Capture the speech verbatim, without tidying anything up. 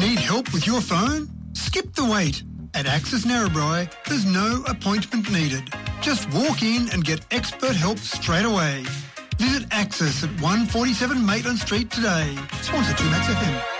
Need help with your phone? Skip the wait. At Access Narrabri, there's no appointment needed. Just walk in and get expert help straight away. Visit Access at one forty-seven Maitland Street today. Sponsored to Max F M.